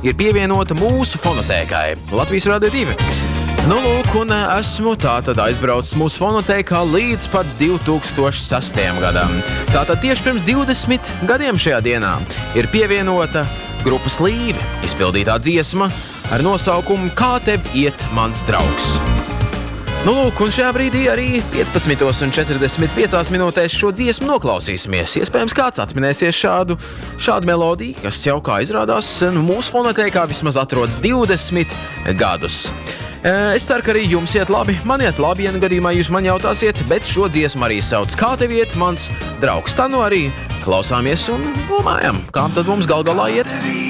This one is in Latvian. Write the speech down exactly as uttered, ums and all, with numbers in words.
ir pievienota mūsu fonotēkai Latvijas Radio divi. Nu, lūk, un esmu tātad aizbraucis mūsu fonotēkā līdz pat divi tūkstoši sastajam gadam. Tātad tieši pirms divdesmit gadiem šajā dienā ir pievienota grupas Līve izpildītā dziesma ar nosaukumu Kā tev iet, mans draugs. Nu, lūk, un šajā brīdī arī piecpadsmit un četrdesmit piecās minūtēs šo dziesmu noklausīsimies. Iespējams, kāds atminēsies šādu, šādu melodiju, kas jau, kā izrādās, nu, mūsu fonotēkā vismaz atrodas divdesmit gadus. Es ceru, ka arī jums iet labi, man iet labi, ja gadījumā jūs man jautāsiet, bet šo dziesmu arī sauc Kā tev iet, mans draugs. Tā nu arī klausāmies un domājam, kā tad mums gal galā iet.